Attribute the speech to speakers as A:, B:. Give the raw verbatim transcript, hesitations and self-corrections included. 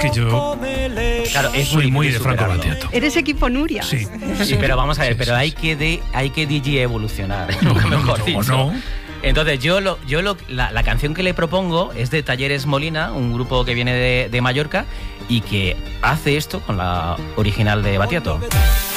A: que yo
B: claro, es
A: soy
B: muy,
A: muy
B: muy
A: de Franco
B: superarlo.
A: Battiato.
C: ¿Eres equipo Nuria?
A: Sí.
B: Sí, pero vamos a ver,
A: Sí,
B: pero
A: sí,
B: hay
A: sí.
B: que de, hay que D J evolucionar,
A: No,
B: mejor
A: no,
B: dicho.
A: no.
B: Entonces yo lo, yo lo, la, la canción que le propongo es de Talleres Molina, un grupo que viene de, de Mallorca y que hace esto con la original de Battiato.